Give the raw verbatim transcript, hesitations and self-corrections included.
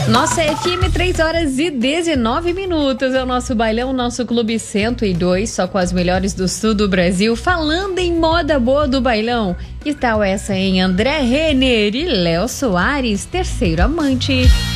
Nossa F M, três horas e dezenove minutos, é o nosso bailão, nosso Clube cento e dois, só com as melhores do sul do Brasil. Falando em moda boa do bailão, que tal essa em André Renner e Léo Soares, Terceiro Amante?